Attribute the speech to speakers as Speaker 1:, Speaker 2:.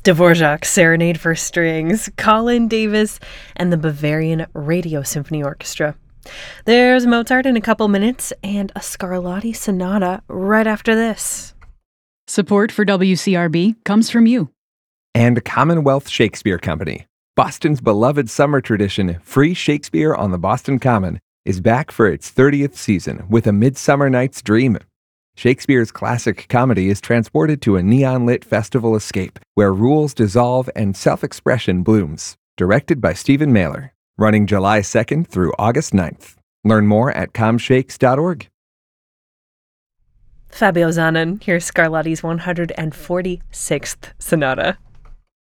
Speaker 1: Dvorak's Serenade for Strings, Colin Davis, and the Bavarian Radio Symphony Orchestra. There's Mozart in a couple minutes and a Scarlatti Sonata right after this.
Speaker 2: Support for WCRB comes from you.
Speaker 3: And Commonwealth Shakespeare Company. Boston's beloved summer tradition, Free Shakespeare on the Boston Common, is back for its 30th season with A Midsummer Night's Dream. Shakespeare's classic comedy is transported to a neon-lit festival escape where rules dissolve and self-expression blooms. Directed by Stephen Mailer. Running July 2nd through August 9th. Learn more at comshakes.org.
Speaker 1: Fabio Zanin, here's Scarlatti's 146th Sonata.